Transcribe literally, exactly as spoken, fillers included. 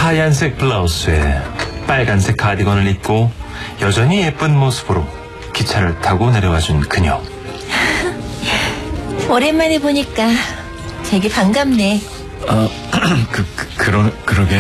하얀색 블라우스에 빨간색 카디건을 입고 여전히 예쁜 모습으로 기차를 타고 내려와준 그녀. 오랜만에 보니까 되게 반갑네. 아, 그, 그, 그러, 그러게.